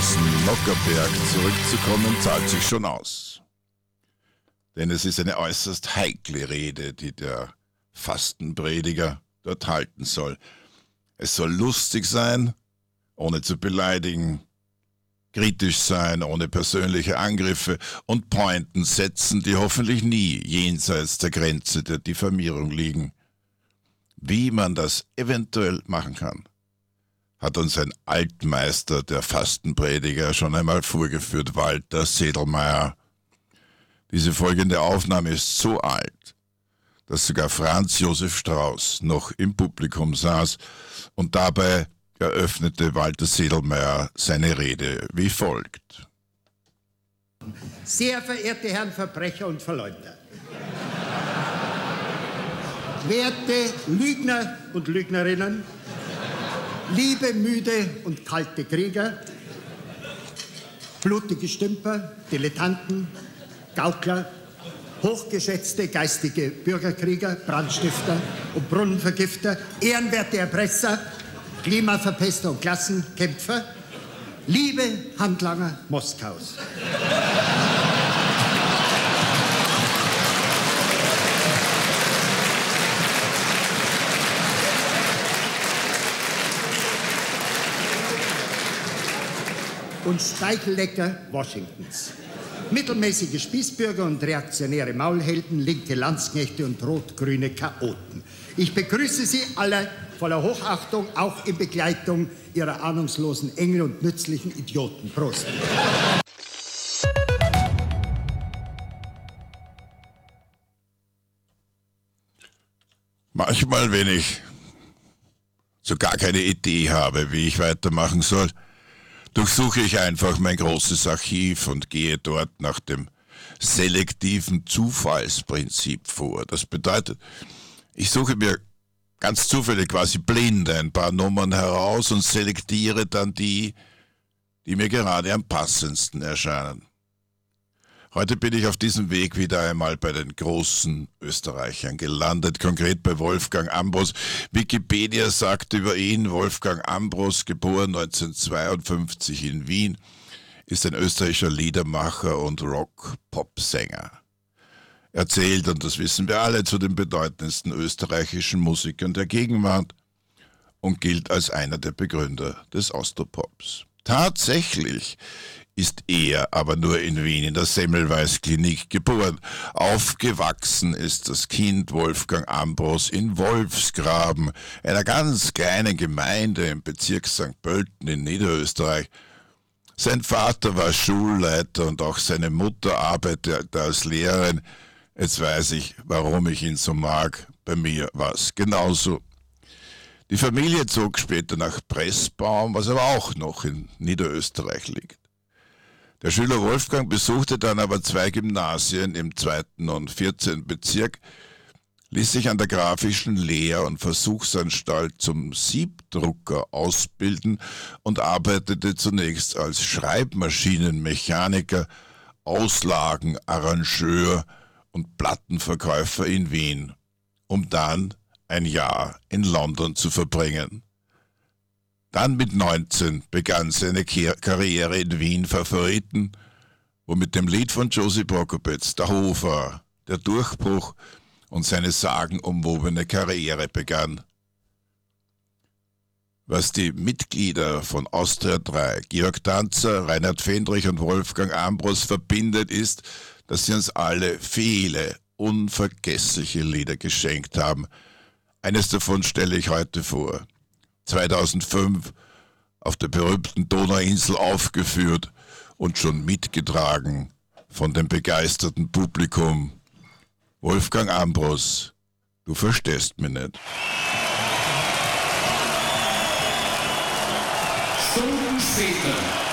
diesen Nockerberg zurückzukommen, zahlt sich schon aus. Denn es ist eine äußerst heikle Rede, die der Fastenprediger dort halten soll. Es soll lustig sein, ohne zu beleidigen, kritisch sein, ohne persönliche Angriffe und Pointen setzen, die hoffentlich nie jenseits der Grenze der Diffamierung liegen. Wie man das eventuell machen kann, hat uns ein Altmeister der Fastenprediger schon einmal vorgeführt, Walter Sedlmayr. Diese folgende Aufnahme ist so alt, dass sogar Franz Josef Strauß noch im Publikum saß, und dabei eröffnete Walter Sedlmayr seine Rede wie folgt. Sehr verehrte Herren Verbrecher und Verleumder, werte Lügner und Lügnerinnen, liebe, müde und kalte Krieger, blutige Stümper, Dilettanten, Gaukler, hochgeschätzte geistige Bürgerkrieger, Brandstifter und Brunnenvergifter, ehrenwerte Erpresser, Klimaverpester und Klassenkämpfer, liebe Handlanger Moskaus. Und Speichellecker Washingtons. Mittelmäßige Spießbürger und reaktionäre Maulhelden, linke Landsknechte und rot-grüne Chaoten. Ich begrüße Sie alle voller Hochachtung, auch in Begleitung Ihrer ahnungslosen Engel und nützlichen Idioten. Prost. Manchmal, wenn ich so gar keine Idee habe, wie ich weitermachen soll, durchsuche ich einfach mein großes Archiv und gehe dort nach dem selektiven Zufallsprinzip vor. Das bedeutet, ich suche mir ganz zufällig, quasi blind, ein paar Nummern heraus und selektiere dann die mir gerade am passendsten erscheinen. Heute bin ich auf diesem Weg wieder einmal bei den großen Österreichern gelandet, konkret bei Wolfgang Ambros. Wikipedia sagt über ihn, Wolfgang Ambros, geboren 1952 in Wien, ist ein österreichischer Liedermacher und Rock-Pop-Sänger. Er zählt, und das wissen wir alle, zu den bedeutendsten österreichischen Musikern der Gegenwart und gilt als einer der Begründer des Austropops. Tatsächlich ist er aber nur in Wien in der Semmelweis-Klinik geboren. Aufgewachsen ist das Kind Wolfgang Ambros in Wolfsgraben, einer ganz kleinen Gemeinde im Bezirk St. Pölten in Niederösterreich. Sein Vater war Schulleiter und auch seine Mutter arbeitete als Lehrerin. Jetzt weiß ich, warum ich ihn so mag. Bei mir war es genauso. Die Familie zog später nach Pressbaum, was aber auch noch in Niederösterreich liegt. Der Schüler Wolfgang besuchte dann aber 2 Gymnasien im 2. und 14. Bezirk, ließ sich an der Grafischen Lehr- und Versuchsanstalt zum Siebdrucker ausbilden und arbeitete zunächst als Schreibmaschinenmechaniker, Auslagenarrangeur und Plattenverkäufer in Wien, um dann ein Jahr in London zu verbringen. Dann mit 19 begann seine Karriere in Wien Favoriten, wo mit dem Lied von Josie Prokopetz, Der Hofer, der Durchbruch und seine sagenumwobene Karriere begann. Was die Mitglieder von Austria 3, Georg Danzer, Reinhard Fendrich und Wolfgang Ambros verbindet, ist, dass sie uns alle viele unvergessliche Lieder geschenkt haben. Eines davon stelle ich heute vor. 2005 auf der berühmten Donauinsel aufgeführt und schon mitgetragen von dem begeisterten Publikum. Wolfgang Ambros, du verstehst mich nicht. Stunden später